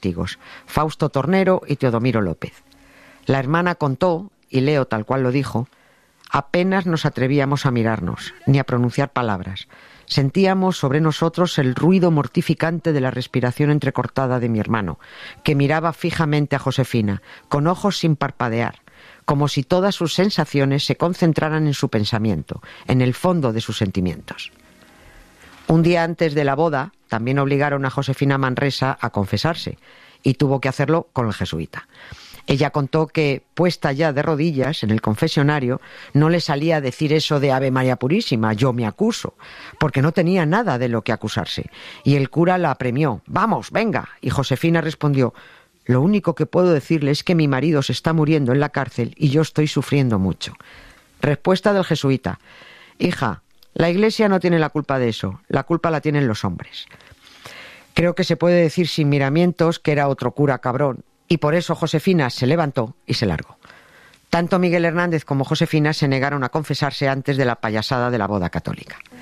testigos, Fausto Tornero y Teodomiro López. La hermana contó, y leo tal cual lo dijo: apenas nos atrevíamos a mirarnos, ni a pronunciar palabras. Sentíamos sobre nosotros el ruido mortificante de la respiración entrecortada de mi hermano, que miraba fijamente a Josefina, con ojos sin parpadear, como si todas sus sensaciones se concentraran en su pensamiento, en el fondo de sus sentimientos. Un día antes de la boda, también obligaron a Josefina Manresa a confesarse, y tuvo que hacerlo con el jesuita. Ella contó que, puesta ya de rodillas en el confesionario, no le salía a decir eso de Ave María Purísima, yo me acuso, porque no tenía nada de lo que acusarse. Y el cura la apremió: vamos, venga. Y Josefina respondió: lo único que puedo decirle es que mi marido se está muriendo en la cárcel y yo estoy sufriendo mucho. Respuesta del jesuita: hija, la Iglesia no tiene la culpa de eso, la culpa la tienen los hombres. Creo que se puede decir sin miramientos que era otro cura cabrón, y por eso Josefina se levantó y se largó. Tanto Miguel Hernández como Josefina se negaron a confesarse antes de la payasada de la boda católica.